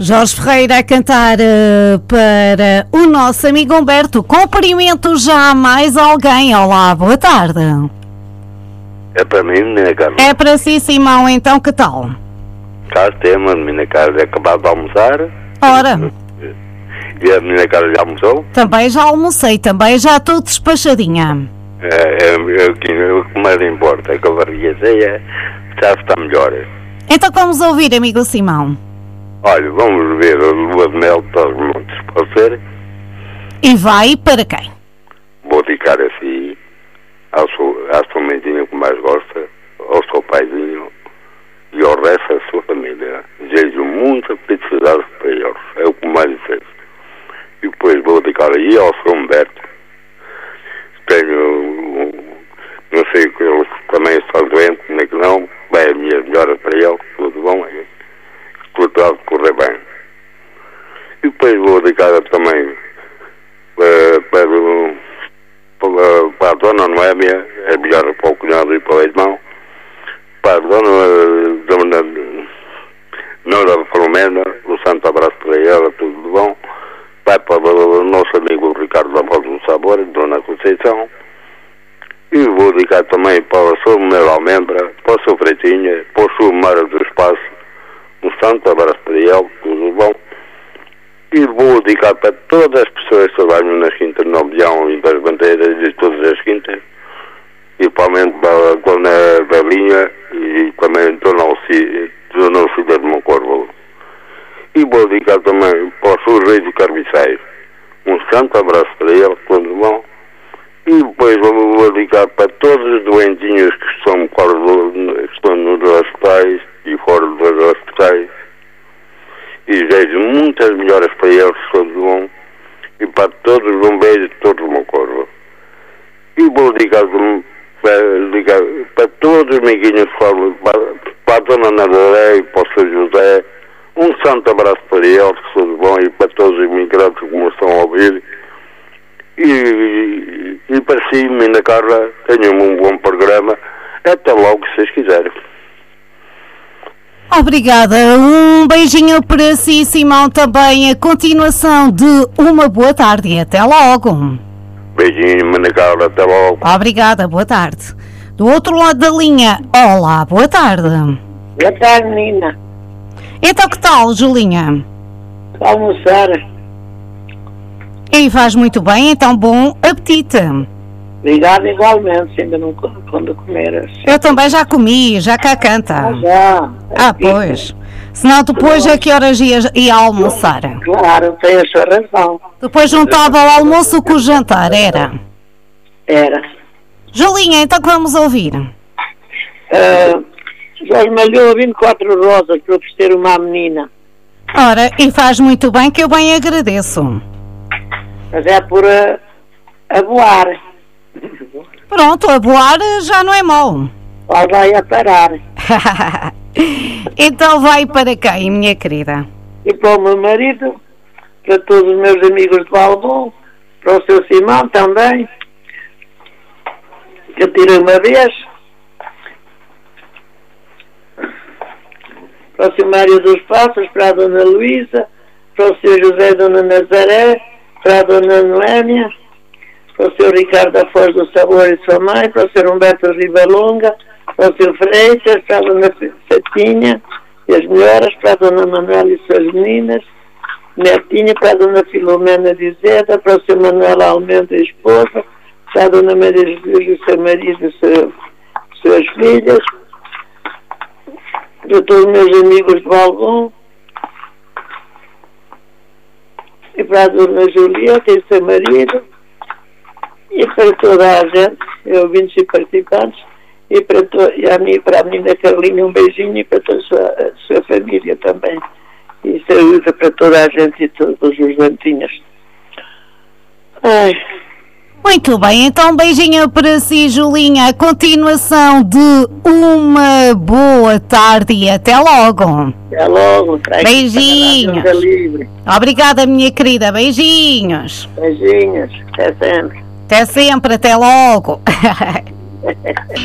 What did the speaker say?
Jorge Ferreira a cantar para o nosso amigo Humberto. Cumprimento já mais alguém. Olá, boa tarde. É para mim, menina Carla? É para si, Simão, então que tal? Cá temos, menina Carla, é acabado de almoçar. Ora. E a menina Carla já almoçou? Também já almocei, também já estou despachadinha. É o que mais importa, é que a barriga cheia já está melhor. Então vamos ouvir, amigo Simão. Olha, vamos ver a lua de mel para os montes, pode ser? E vai para quem? Vou dedicar assim à sua mãezinha que mais gosta, ao seu paizinho e ao resto da sua família. Desejo muita felicidade para eles, é o que mais desejo. E depois vou dedicar aí ao seu Humberto. Tenho, não sei que ele também está doente, como é que não, vai a minha melhora para ele, tudo bom, tudo vai correr bem. E depois vou dedicar também para a dona Noémia, é melhor para o cunhado e para o irmão, para a dona Nora Filomena, um santo abraço para ela, tudo bom. Vai para o nosso amigo Ricardo da Voz do Sabor, Dona Conceição. E vou dedicar também para o seu Mel Almembra, para o seu Freitinha, para o seu Mara do Espaço. Um santo abraço para ele, tudo bom. E vou dedicar para todas as pessoas que trabalham nas quintas de Novião e das bandeiras de todas as quintas. E principalmente para a Dona Belinha e também Dona Alcida de Moncorvo. E vou dedicar também para o seu Rei de Carviceiros. Um santo abraço para ele, tudo bom. E depois vou dedicar para todos os doentinhos que estão nos hospitais e fora dos hospitais. E desejo muitas melhoras para eles, tudo bom. E para todos, um beijo de todos os Moncorvo. E vou dedicar para todos os amiguinhos, para a Dona Nazaré e para o Sr. José. Um santo abraço para eles, tudo bom, e para todos os imigrantes que me estão a ouvir. E para si, menina Carla, tenham um bom programa. Até logo, se vocês quiserem. Obrigada. Um beijinho para si, Simão, também. A continuação de uma boa tarde e até logo. Beijinho, menina Carla, até logo. Obrigada, boa tarde. Do outro lado da linha, olá, boa tarde. Boa tarde, menina. Então que tal, Julinha? Para almoçar. E faz muito bem, então bom apetite. Obrigado igualmente, se ainda não quando comeres. Eu também já comi, já cá canta. Já. Pois. Senão depois a que horas ia almoçar? Claro, tem a sua razão. Depois juntava o almoço com o jantar, era? Era. Julinha, então que vamos ouvir? Jorge Malhou 24 rosas para oferecer uma menina. Ora, e faz muito bem, que eu bem agradeço. Mas é por a voar. Pronto, a voar já não é mau. Ou vai a parar. Então vai para quem, minha querida? E para o meu marido, para todos os meus amigos de Valbom, para o seu Simão também, que eu tirei uma vez, para o seu Mário dos Passos, para a Dona Luísa, para o seu José e Dona Nazaré, para a Dona Noémia, para o seu Ricardo da Foz do Sabor e sua mãe, para o seu Humberto Rivalonga, para o seu Freitas, para a Dona Fetinha e as melhoras, para a Dona Manuela e suas meninas, Netinha, para a Dona Filomena de Zeda, para o seu Manuel Almeida e esposa, para a Dona Maria Jesus e o seu marido e suas filhas, para todos os meus amigos de Valbom, e para a Dona Julieta e o seu marido, e para toda a gente, ouvintes e participantes, e a mim, para a menina Carlinha, um beijinho, e para toda a sua família também. E saúde para toda a gente e todos os lentinhas. Ai. Muito bem, então um beijinho para si, Julinha. A continuação de uma boa tarde e até logo. Até logo. Beijinhos. Obrigada, minha querida. Beijinhos. Beijinhos. Até sempre. Até sempre, até logo.